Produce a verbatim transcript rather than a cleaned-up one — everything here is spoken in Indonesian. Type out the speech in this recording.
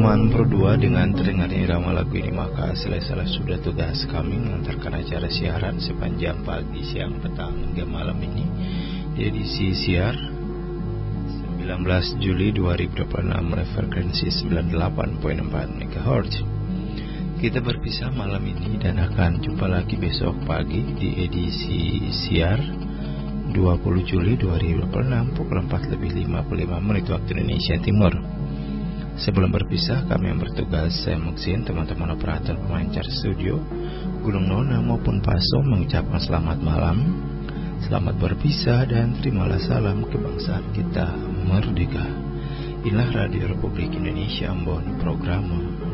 Teman berdua dengan terdengarnya irama lagu ini, maka selesai sudah tugas kami mengantarkan acara siaran sepanjang pagi, siang, petang hingga malam ini di edisi siar sembilan belas Juli dua ribu dua puluh enam frekuensi sembilan puluh delapan koma empat megahertz. Kita berpisah malam ini dan akan jumpa lagi besok pagi di edisi siar dua puluh Juli dua ribu dua puluh enam pukul empat lebih lima puluh lima menit waktu Indonesia Timur. Sebelum berpisah, kami yang bertugas, saya Muksin, teman-teman operator pemancar studio, Gunung Nona maupun Paso mengucapkan selamat malam, selamat berpisah dan terimalah salam kebangsaan kita merdeka. Inilah Radio Republik Indonesia membawa program